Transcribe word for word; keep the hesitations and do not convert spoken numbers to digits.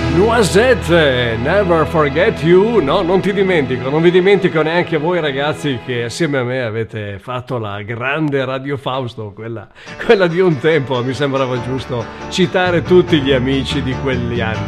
Noisette, Never Forget You. No, non ti dimentico, non vi dimentico neanche voi ragazzi che assieme a me avete fatto la grande Radio Fausto, quella, quella di un tempo. Mi sembrava giusto citare tutti gli amici di quegli anni.